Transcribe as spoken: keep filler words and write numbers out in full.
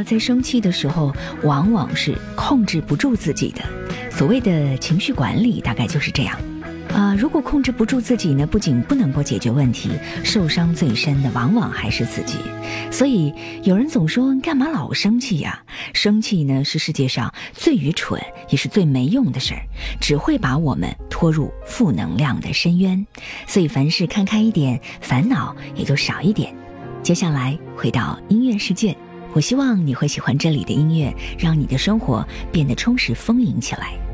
在生气的时候往往是控制不住自己的。所谓的情绪管理大概就是这样啊、呃，如果控制不住自己呢，不仅不能够解决问题，受伤最深的往往还是自己。所以有人总说你干嘛老生气呀？生气呢是世界上最愚蠢也是最没用的事儿，只会把我们拖入负能量的深渊。所以凡事看开一点，烦恼也就少一点。接下来回到音乐世界，我希望你会喜欢这里的音乐，让你的生活变得充实丰盈起来。